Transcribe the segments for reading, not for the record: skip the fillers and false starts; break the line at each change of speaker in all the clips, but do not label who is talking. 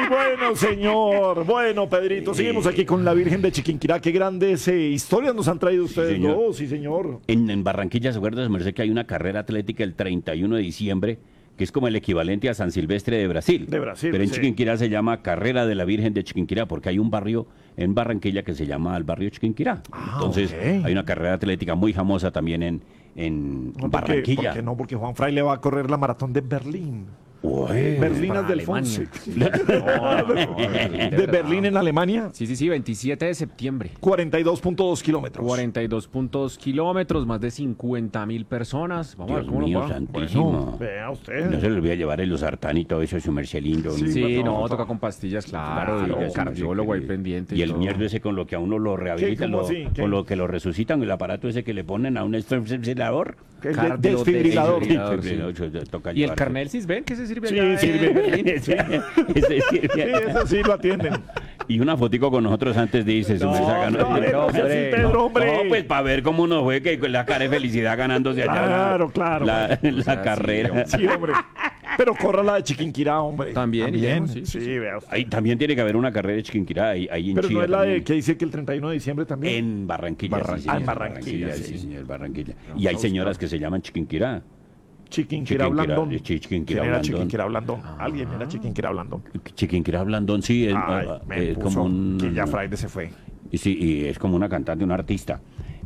bueno, señor. Bueno, Pedrito, seguimos aquí con la Virgen de Chiquinquirá. Qué grandes historias nos han traído ustedes
señor.
dos, sí, señor.
En Barranquilla, ¿se acuerda, merced, que hay una carrera atlética el 31 de diciembre, que es como el equivalente a San Silvestre de Brasil?
De Brasil,
Pero en
sí.
Chiquinquirá se llama Carrera de la Virgen de Chiquinquirá, porque hay un barrio en Barranquilla que se llama el barrio Chiquinquirá. Entonces,
ok.
hay una carrera atlética muy famosa también en
No,
Barranquilla.
¿Por qué no? Porque Juan Fraile va a correr la maratón de Berlín.
Ué.
Berlinas
para
del
Alemania.
Fonse. De Berlín en Alemania,
Sí, 27 de septiembre.
42.2 kilómetros.
42 kilómetros, más de 50.000 personas. Vamos a ver
Dios
cómo nos
mío
va.
santísimo.
Vea
No
usted.
se le olvide llevar el losartán y todo eso, su merced lindo.
Sí,
Sí,
no,
no, toca con pastillas, claro,
Claro,
y el
sí,
cardiólogo
sí,
ahí
sí.
pendiente.
Y el
todo.
mierdo ese con lo que a uno lo rehabilitan,
¿Cómo así? ¿Qué?
con lo que lo resucitan, el aparato ese que le ponen a un desfibrilador.
El
Cardio-
desfibrilador.
desfibrilador.
Toca
Y el
llevarse.
carnet Cisben, ¿qué se sirve
Sí,
allá?
sirve.
Ese sirve.
Sí, eso sí lo atienden.
Y una fotico con nosotros antes dice su merced,
no,
¿no?
no sea así, Pedro, hombre.
No, pues para ver cómo nos fue que con la cara de felicidad ganándose allá
Claro, claro.
la
sea,
carrera.
Sí, hombre. Pero corra la de Chiquinquirá, hombre.
También,
También.
sí,
Sí, vea usted.
Ahí también tiene que haber una carrera de Chiquinquirá ahí en
Pero no
Chía
es la de
también.
que dice que el 31 de diciembre también.
En Barranquilla, sí,
Ah,
señor,
en Barranquilla, sí.
sí, señor, Barranquilla. Y hay señoras que se llaman Chiquinquirá.
Chiquinquirá Blandón.
Chiquinquirá
¿Quién era
Blandón.
Chiquinquirá Blandón? Alguien era Chiquinquirá Blandón.
Chiquinquirá Blandón, sí,
Ay, me
es
puso
como un...
que ya Fraile se fue.
Y sí, y es como una cantante, una artista.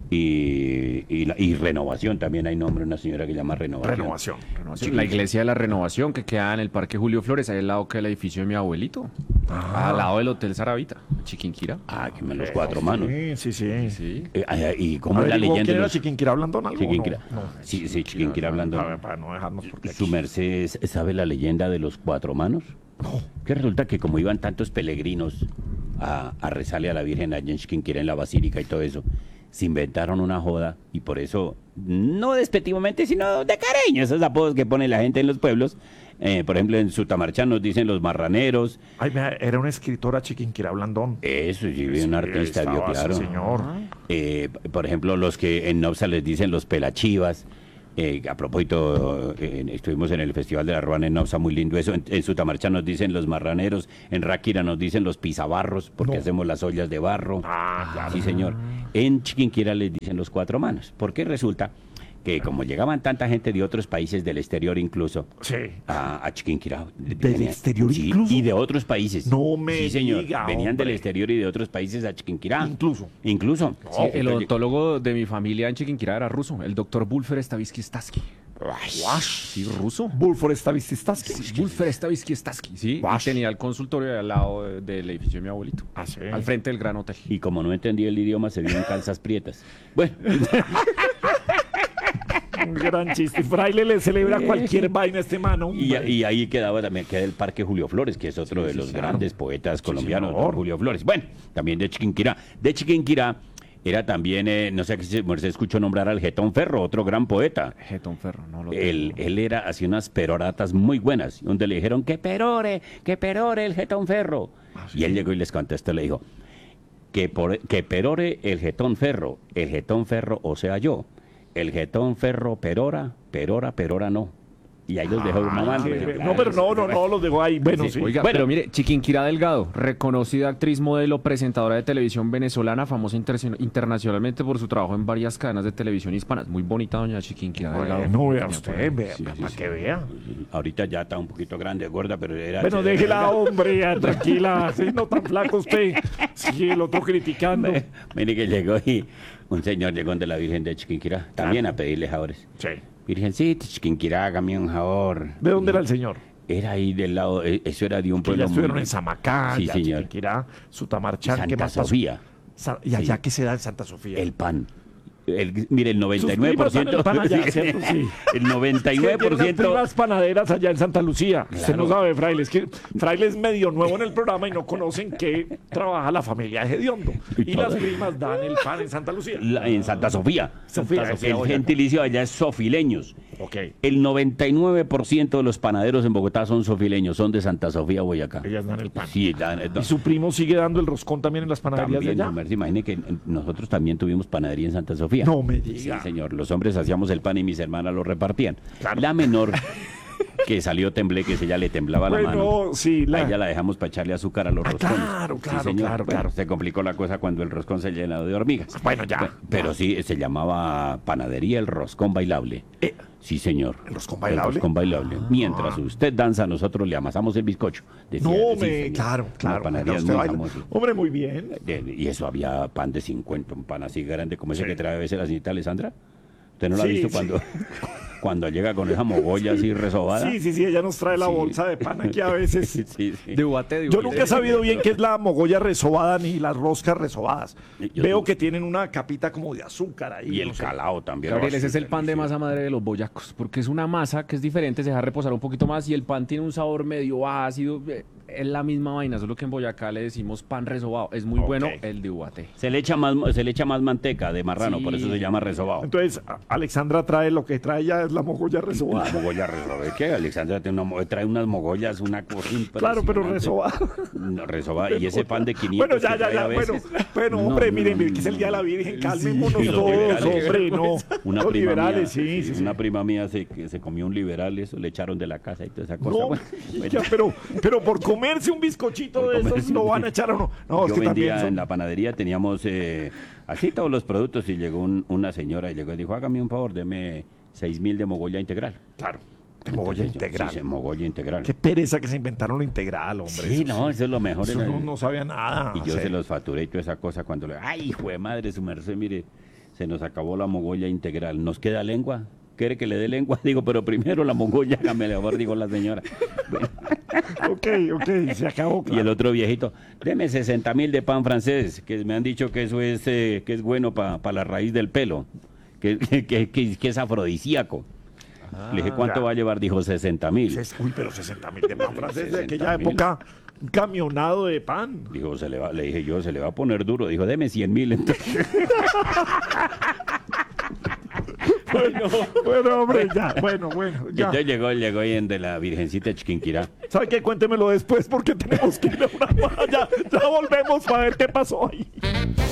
Y Renovación, también hay nombre, una señora que llama Renovación.
Renovación.
La iglesia de la Renovación que queda en el Parque Julio Flores, ahí al lado que el edificio de mi abuelito. Al lado del Hotel Saravita, Chiquinquirá.
Ah, que me los cuatro manos.
Sí, sí.
Sí.
¿Y cómo es la
¿Averiguó
leyenda?
quién
de
era
los-
Chiquinquirá Blandón? ¿Algo?
Chiquinquirá.
No.
Sí, Chiquinquirá Blandón.
Para no dejarnos porque
¿Su
aquí.
merced sabe la leyenda de los cuatro manos? Que resulta que como iban tantos peregrinos a rezarle a la Virgen allá en Chiquinquirá, en la Basílica y todo eso, se inventaron una joda y por eso, no despectivamente, sino de cariño, esos apodos que pone la gente en los pueblos. Por ejemplo, en Sutamarchán nos dicen los marraneros.
Ay, vea, era una escritora Chiquinquirá Blandón.
Eso, sí,
Sí,
un artista,
estaba,
vio,
sí,
claro.
señor.
Por ejemplo, los que en Nopsa les dicen los pelachivas. A propósito, estuvimos en el Festival de la Ruana en Nopsa, muy lindo eso. En Sutamarcha nos dicen los marraneros, en Ráquira nos dicen los pisabarros, porque
No.
hacemos las ollas de barro.
Ah, claro.
Sí, señor. En Chiquinquirá les dicen los cuatro manos, porque resulta que como llegaban tanta gente de otros países del exterior incluso,
Sí.
a Chiquinquirá.
¿Del exterior incluso?
Y de otros países.
No me
Sí, señor.
diga,
Venían del
hombre.
exterior y de otros países a Chiquinquirá.
Incluso.
Incluso.
Sí, el odontólogo de mi familia en Chiquinquirá era ruso, el doctor Bulfer Stavisky Staski. Sí, ruso.
Bulfor Stavisky.
Bulfer Stavisky Staski, sí. Y
Wash.
tenía el consultorio al lado del edificio de mi abuelito.
Ah, sí.
Al frente del Gran Hotel.
Y como no entendía el idioma, se vio en calzas prietas. Bueno,
Un gran chiste. Fraile le celebra cualquier vaina a este mano.
y ahí quedaba también queda el Parque Julio Flores, que es otro de los grandes poetas colombianos,
señor.
don Julio Flores. Bueno, también de Chiquinquirá. De Chiquinquirá era también, no sé si se escuchó nombrar al Getón Ferro, otro gran poeta.
Getón Ferro, no lo
Él
tengo.
hacía unas peroratas muy buenas, donde le dijeron que perore el Getón Ferro. Y él llegó y les contestó, le dijo, que perore el Getón Ferro, o sea yo. El Getón Ferro perora no. Y ahí los dejó mamando.
No, pero no, los dejó ahí. Bueno, sí.
Oiga,
Bueno.
pero mire, Chiquinquirá Delgado, reconocida actriz, modelo, presentadora de televisión venezolana, famosa internacionalmente por su trabajo en varias cadenas de televisión hispanas. Muy bonita doña Chiquinquirá Delgado.
Bueno, vea
Tenía por
usted,
ahí.
vea,
Sí, sí,
para
sí.
que vea.
Ahorita ya está un poquito grande, gorda, pero era...
Bueno, déjela, hombre, ya, tranquila. Sí, no tan flaco usted. Sí, el otro criticando.
Mire que llegó y un señor llegó de la Virgen de Chiquinquirá, también a pedirle favores.
Sí.
Virgencita, Chiquinquirá, hágame un favor.
¿De dónde era el señor?
Era ahí del lado, eso era de un
Que ya
pueblo
estuvieron
muy-
en Samacá,
Sí,
ya
señor.
Chiquinquirá, Sutamarchán, ¿qué
Santa
más pasó?
Sofía.
Y allá
Sí.
que se da en Santa Sofía.
El pan. Mire, el
Sus primas dan
99%.
el pan allá,
Sí,
¿cierto? Sí.
El
Tiene unas
99%.
primas panaderas allá en Santa Lucía. Usted
Claro.
no sabe, Fraile. Es que Fraile es medio nuevo en el programa y no conocen que trabaja la familia de Hediondo. Y las primas dan el pan en Santa Lucía.
En Santa Sofía.
Sofía,
El
Boyacá.
gentilicio allá es sofileños.
Ok.
El 99% de los panaderos en Bogotá son sofileños, son de Santa Sofía, Boyacá.
Ellas dan el pan.
Sí,
Y su primo sigue dando el roscón también en las panaderías
también,
de allá.
Merce, imagine que nosotros también tuvimos panadería en Santa Sofía.
No me
Sí,
diga.
señor. Los hombres hacíamos el pan y mis hermanas lo repartían.
Claro.
La menor, que salió tembleque, ella le temblaba la mano.
Bueno, sí,
A ella la dejamos para echarle azúcar a los roscones.
claro,
Sí,
claro,
señor.
claro,
Bueno,
claro.
se complicó la cosa cuando el roscón se llenó de hormigas.
Bueno, ya.
Pero sí, se llamaba Panadería El Roscón Bailable. Sí, señor.
¿El roscón bailable?
El roscón bailable. Mientras usted danza, nosotros le amasamos el bizcocho. Decía,
No,
sí, señor.
claro,
Una
claro.
panadería
Usted
muy
baila.
famosa.
Hombre, muy bien.
Y eso había pan de 50, un pan así grande como ese
Sí.
que trae a veces la señorita Alessandra. ¿Usted no lo ha
Sí,
visto
sí.
cuando llega con esa mogolla así resobada?
Sí, ella nos trae la
Sí.
bolsa de pan aquí a veces.
Sí, sí.
De Ubaté,
Yo nunca he sabido bien qué es la mogolla resobada ni las roscas resobadas.
Yo
Veo
no.
que tienen una capita como de azúcar ahí.
Y el
no sé.
calao también.
Gabriel, ese es el
Así,
pan de
delicioso.
masa madre de los boyacos, porque es una masa que es diferente, se deja reposar un poquito más y el pan tiene un sabor medio ácido. Es la misma vaina, solo que en Boyacá le decimos pan resobado. Es muy
Ok.
bueno el de Ubaté.
Se le echa más manteca de marrano,
Sí.
por eso se llama resobado.
Entonces, Alexandra trae lo que trae ya es la mogolla
La
resobada.
mogolla resobada. ¿Es que Alexandra trae unas mogollas, una cosa
Claro, pero
impresionante.
resobada.
No, resobada. Y ese pan de 500
Bueno, ya,
que trae a
bueno,
veces.
bueno,
No,
hombre,
no,
miren,
no,
que es el Día de la Virgen,
Sí,
calmémonos
y los
todos,
liberales.
hombre, no.
Una
Los
prima
liberales,
mía,
sí.
Una prima mía se comió un liberal, eso le echaron de la casa y toda esa cosa.
No,
Bueno,
ya, pero por comerse un bizcochito
Por
de esos
comerse
lo
un-
van a echar o no. No, es
yo
que también
vendía
son-
en la panadería, teníamos así todos los productos y llegó una señora y llegó y dijo, hágame un favor, deme 6.000 de mogolla integral.
Claro, de mogolla
Entonces,
integral.
Sí, mogolla integral.
Qué pereza que se inventaron lo integral, hombre.
Sí, no, eso es lo mejor.
Eso
era-
no sabía nada.
Y yo
Sí.
se los facturé y toda esa cosa cuando le... ¡Ay, hijo de madre, su merced! Mire, se nos acabó la mogolla integral. ¿Nos queda lengua? ¿Quiere que le dé lengua? Digo, pero primero la mogolla, hágame el favor, dijo la señora. Bueno,
Ok, se acabó.
y el otro viejito, deme 60.000 de pan francés, que me han dicho que eso es, que es bueno para la raíz del pelo, que es afrodisíaco. Le dije, ¿cuánto
ya.
va a llevar? Dijo, 60.000.
Uy, pero 60.000 de pan francés de aquella
60.000.
época. Un camionado de pan.
Dijo, le dije yo, se le va a poner duro. Dijo, deme 100.000. Entonces,
Bueno, hombre, ya. Bueno,
y
ya.
entonces llegó ahí en de la Virgencita de Chiquinquirá.
¿Sabe qué? Cuéntemelo después porque tenemos que ir a una ya volvemos para ver qué pasó ahí.